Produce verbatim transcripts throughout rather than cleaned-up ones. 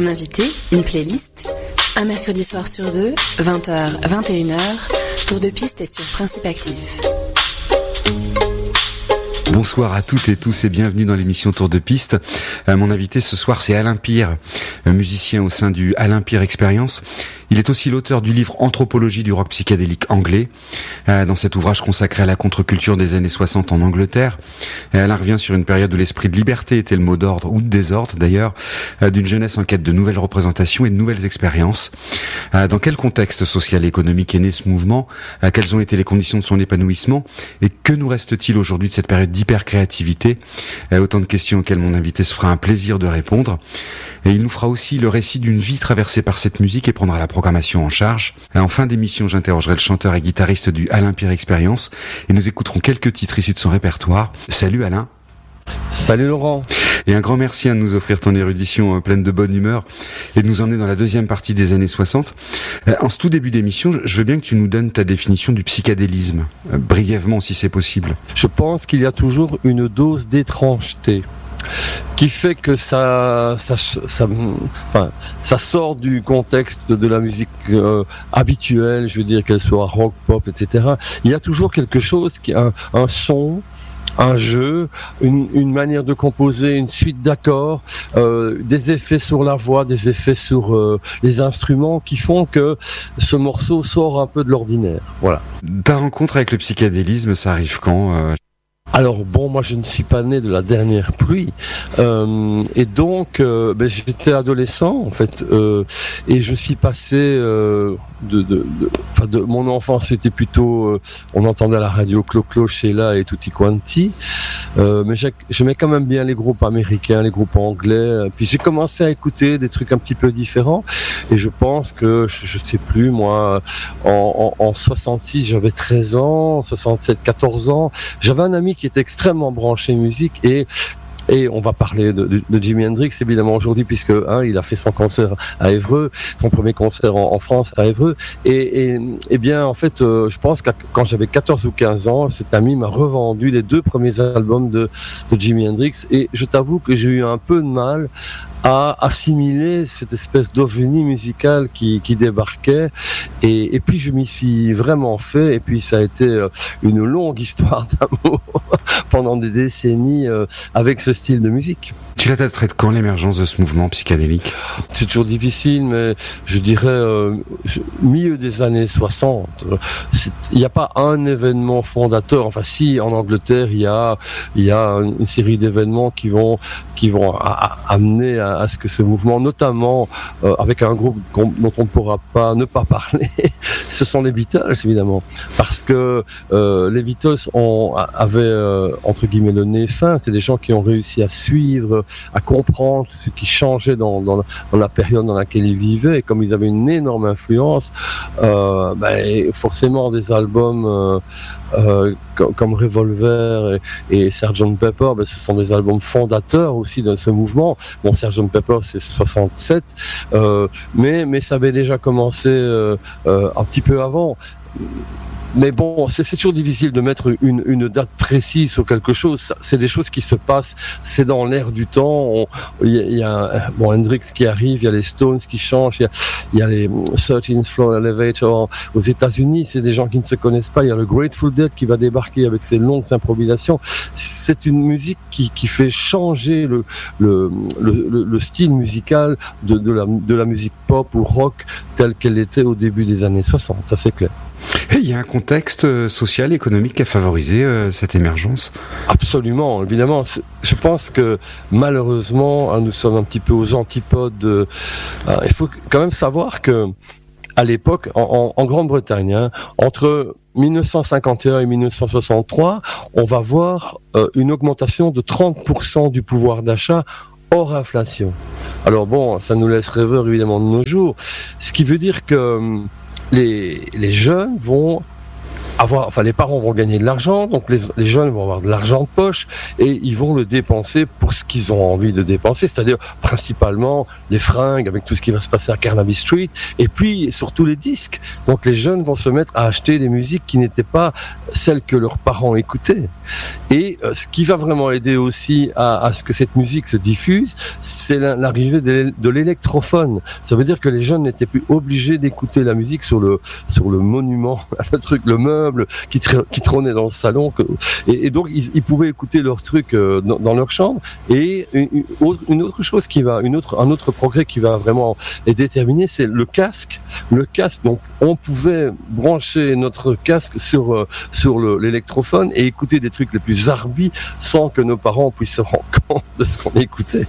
Un invité, une playlist, un mercredi soir sur deux, vingt heures, vingt et une heures, Tour de piste est sur Principe Actif. Bonsoir à toutes et tous et bienvenue dans l'émission Tour de piste. Euh, mon invité ce soir c'est Alain Pire, un musicien au sein du Alain Pire Experience. Il est aussi l'auteur du livre Anthropologie du rock psychédélique anglais. Euh, dans cet ouvrage consacré à la contre-culture des années soixante en Angleterre, euh, Alain revient sur une période où l'esprit de liberté était le mot d'ordre, ou de désordre d'ailleurs, euh, d'une jeunesse en quête de nouvelles représentations et de nouvelles expériences. Euh, dans quel contexte social et économique est né ce mouvement ? euh, Quelles ont été les conditions de son épanouissement ? Et que nous reste-t-il aujourd'hui de cette période d'hyper-créativité ? euh, Autant de questions auxquelles mon invité se fera un plaisir de répondre. Et il nous fera aussi le récit d'une vie traversée par cette musique et prendra la programmation en charge. En fin d'émission, j'interrogerai le chanteur et guitariste du Alain Pire Experience et nous écouterons quelques titres issus de son répertoire. Salut Alain. Salut Laurent. Et un grand merci de nous offrir ton érudition pleine de bonne humeur et de nous emmener dans la deuxième partie des années soixante. En ce tout début d'émission, je veux bien que tu nous donnes ta définition du psychédélisme, brièvement si c'est possible. Je pense qu'il y a toujours une dose d'étrangeté qui fait que ça, ça, ça, enfin, ça sort du contexte de la musique euh, habituelle, je veux dire qu'elle soit rock, pop, et cetera. Il y a toujours quelque chose qui a un, un son, un jeu, une, une manière de composer, une suite d'accords, euh, des effets sur la voix, des effets sur euh, les instruments qui font que ce morceau sort un peu de l'ordinaire. Voilà. Ta rencontre avec le psychédélisme, ça arrive quand euh... Alors bon, moi je ne suis pas né de la dernière pluie, euh, et donc euh, ben, j'étais adolescent en fait, euh, et je suis passé euh, de, de, de, enfin de mon enfance c'était plutôt, euh, on entendait à la radio Clo-Clo, Sheila et Tutti Quanti, euh, mais j'aimais quand même bien les groupes américains, les groupes anglais, puis j'ai commencé à écouter des trucs un petit peu différents, et je pense que je, je sais plus moi, en, en, en soixante-six j'avais treize ans, en soixante-sept quatorze ans, j'avais un ami qui était extrêmement branché musique et et on va parler de, de, de Jimi Hendrix évidemment aujourd'hui puisque hein, il a fait son concert à Évreux, son premier concert en, en France à Évreux et, et, et bien en fait euh, je pense que quand j'avais quatorze ou quinze ans cet ami m'a revendu les deux premiers albums de, de Jimi Hendrix et je t'avoue que j'ai eu un peu de mal à assimiler cette espèce d'ovni musical qui, qui débarquait et, et puis je m'y suis vraiment fait et puis ça a été une longue histoire d'amour pendant des décennies euh, avec ce style de musique. Tu la daterais de quand l'émergence de ce mouvement psychédélique ? C'est toujours difficile, mais je dirais euh, milieu des années soixante. Il n'y a pas un événement fondateur. Enfin, si en Angleterre il y a il y a une série d'événements qui vont qui vont a, a, amener à, à ce que ce mouvement, notamment euh, avec un groupe dont on ne pourra pas ne pas parler, ce sont les Beatles évidemment, parce que euh, les Beatles ont avaient euh, entre guillemets le nez fin. C'est des gens qui ont réussi à suivre, à comprendre ce qui changeait dans, dans, dans la période dans laquelle ils vivaient, et comme ils avaient une énorme influence, euh, ben, forcément des albums euh, euh, comme, comme Revolver et, et sergent Pepper, ben, ce sont des albums fondateurs aussi de ce mouvement. Bon, sergent Pepper c'est soixante-sept, euh, mais, mais ça avait déjà commencé euh, euh, un petit peu avant. Mais bon, c'est, c'est toujours difficile de mettre une, une date précise sur quelque chose. C'est des choses qui se passent, c'est dans l'air du temps. Il y a, y a bon, Hendrix qui arrive, il y a les Stones qui changent, il y a, y a les thirteenth Floor Elevator aux États-Unis. C'est des gens qui ne se connaissent pas. Il y a le Grateful Dead qui va débarquer avec ses longues improvisations. C'est une musique qui, qui fait changer le, le, le, le style musical de, de, la, de la musique pop ou rock telle qu'elle était au début des années soixante. Ça, c'est clair. Et il y a un contexte social, économique qui a favorisé euh, cette émergence. Absolument, évidemment. Je pense que malheureusement, nous sommes un petit peu aux antipodes. De, euh, il faut quand même savoir que à l'époque, en, en, en Grande-Bretagne, hein, entre mille neuf cent cinquante et un et mille neuf cent soixante-trois, on va voir euh, une augmentation de trente pour cent du pouvoir d'achat hors inflation. Alors bon, ça nous laisse rêveurs évidemment de nos jours. Ce qui veut dire que Les, les jeunes vont avoir, enfin les parents vont gagner de l'argent, donc les, les jeunes vont avoir de l'argent de poche et ils vont le dépenser pour ce qu'ils ont envie de dépenser, c'est-à-dire principalement les fringues avec tout ce qui va se passer à Carnaby Street et puis surtout les disques. Donc les jeunes vont se mettre à acheter des musiques qui n'étaient pas celles que leurs parents écoutaient. Et euh, ce qui va vraiment aider aussi à, à ce que cette musique se diffuse, c'est l'arrivée de, de l'électrophone. Ça veut dire que les jeunes n'étaient plus obligés d'écouter la musique sur le sur le monument, le truc, le meuble qui, tra- qui trônait dans le salon. Que, et, et donc ils, ils pouvaient écouter leurs trucs euh, dans, dans leur chambre. Et une, une, autre, une autre chose qui va, une autre, un autre progrès qui va vraiment les déterminer, c'est le casque. Le casque. Donc on pouvait brancher notre casque sur euh, sur le, l'électrophone et écouter des trucs les plus arbis sans que nos parents puissent se rendre compte de ce qu'on écoutait.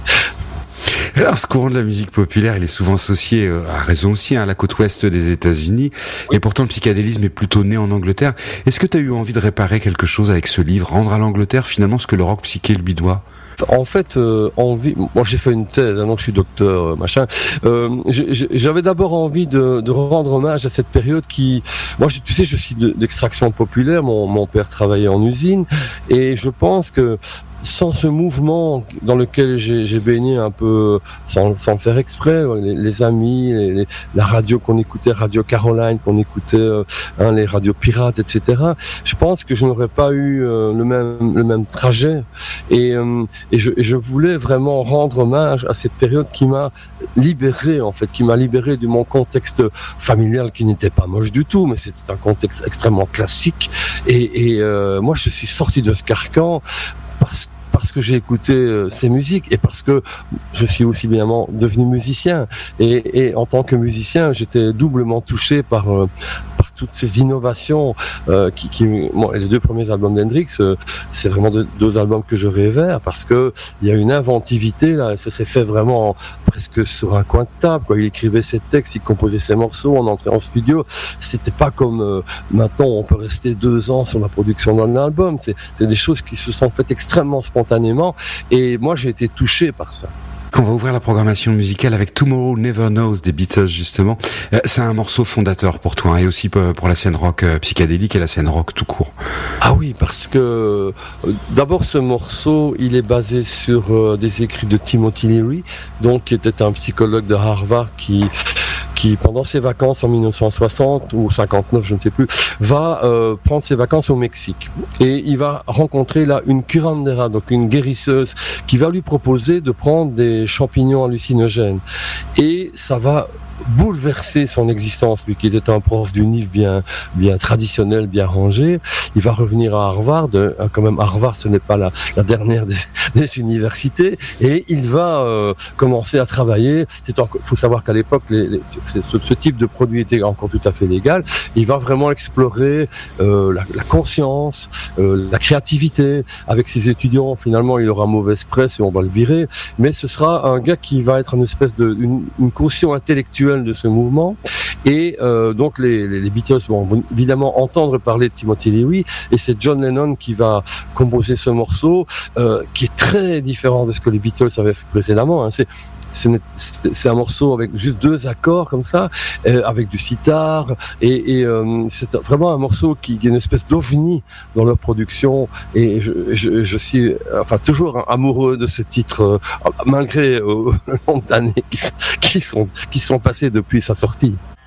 Alors, ce courant de la musique populaire, il est souvent associé, euh, à raison aussi, hein, à la côte ouest des États-Unis. Oui. Et pourtant, le psychédélisme est plutôt né en Angleterre. Est-ce que tu as eu envie de réparer quelque chose avec ce livre, rendre à l'Angleterre finalement ce que le rock psyché lui doit? En fait, euh, envie. Moi, j'ai fait une thèse, hein, donc je suis docteur, euh, machin. Euh, j'avais d'abord envie de, de rendre hommage à cette période qui. Moi, je, tu sais, je suis d'extraction populaire. Mon, mon père travaillait en usine, et je pense que sans ce mouvement dans lequel j'ai, j'ai baigné un peu, sans, sans le faire exprès, les, les amis, les, les, la radio qu'on écoutait, Radio Caroline, qu'on écoutait, euh, hein, les radios pirates, et cetera. Je pense que je n'aurais pas eu euh, le même le même trajet. Et, euh, et, je, et je voulais vraiment rendre hommage à cette période qui m'a libéré, en fait, qui m'a libéré de mon contexte familial qui n'était pas moche du tout, mais c'était un contexte extrêmement classique. Et, et euh, moi, je suis sorti de ce carcan parce, parce que j'ai écouté euh, ces musiques et parce que je suis aussi évidemment devenu musicien. Et, et en tant que musicien, j'étais doublement touché par, euh, par toutes ces innovations. Euh, qui, qui, bon, les deux premiers albums d'Hendrix, euh, c'est vraiment deux, deux albums que je révère parce que il y a une inventivité là. Ça s'est fait vraiment presque sur un coin de table, quoi. Il écrivait ses textes, il composait ses morceaux, on entrait en studio. C'était pas comme euh, maintenant on peut rester deux ans sur la production d'un album. C'est, c'est des choses qui se sont faites extrêmement spontanément et moi j'ai été touché par ça. On va ouvrir la programmation musicale avec Tomorrow Never Knows des Beatles justement. Euh, c'est un morceau fondateur pour toi, hein, et aussi pour la scène rock euh, psychédélique et la scène rock tout court. Ah oui, parce que euh, d'abord ce morceau, il est basé sur euh, des écrits de Timothy Leary, donc qui était un psychologue de Harvard qui qui, pendant ses vacances en dix-neuf cent soixante ou cinquante-neuf, je ne sais plus, va euh, prendre ses vacances au Mexique. Et il va rencontrer là une curandera, donc une guérisseuse, qui va lui proposer de prendre des champignons hallucinogènes. Et ça va bouleverser son existence, lui qui était un prof d'univ bien bien traditionnel, bien rangé. Il va revenir à Harvard, euh, quand même Harvard ce n'est pas la, la dernière des, des universités, et il va euh, commencer à travailler. Il faut savoir qu'à l'époque les, les, ce, ce type de produit était encore tout à fait légal. Il va vraiment explorer euh, la, la conscience, euh, la créativité. Avec ses étudiants, finalement il aura mauvaise presse et on va le virer, mais ce sera un gars qui va être une espèce de une, une caution intellectuelle de ce mouvement. Et euh, donc les, les, les Beatles vont évidemment entendre parler de Timothy Leary, et c'est John Lennon qui va composer ce morceau euh, qui est très différent de ce que les Beatles avaient fait précédemment, hein. C'est C'est, c'est un morceau avec juste deux accords comme ça, euh, avec du sitar, et, et euh, c'est vraiment un morceau qui, qui est une espèce d'ovni dans leur production. Et je, je, je suis, enfin, toujours amoureux de ce titre, euh, malgré euh, le nombre d'années qui, qui sont qui sont passées depuis sa sortie.